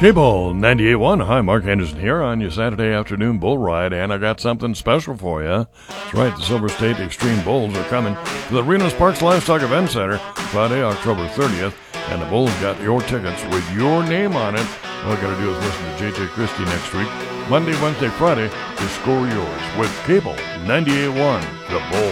Cable 98.1. Hi, Mark Anderson here on your Saturday afternoon bull ride, and I got something special for you. That's right, the Silver State Extreme Bulls are coming to the Reno Sparks Livestock Event Center Friday, October 30th, and the Bulls got your tickets with your name on it. All you got to do is listen to JJ Christie next week, Monday, Wednesday, Friday, to score yours with Cable 98.1, the Bull.